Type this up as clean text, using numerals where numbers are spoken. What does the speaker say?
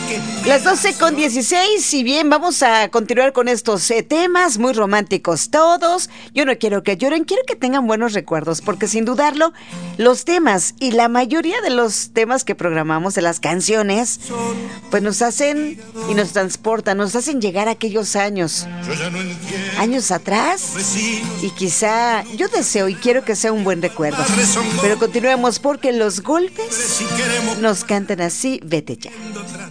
Las 12:16 y bien, vamos a continuar con estos temas muy románticos todos. Yo no quiero que lloren, quiero que tengan buenos recuerdos, porque sin dudarlo, los temas y la mayoría de los temas que programamos, de las canciones, pues nos hacen y nos transportan, nos hacen llegar a aquellos años atrás, y quizá yo deseo y quiero que sea un buen recuerdo. Pero continuemos porque los golpes nos cantan así, vete ya.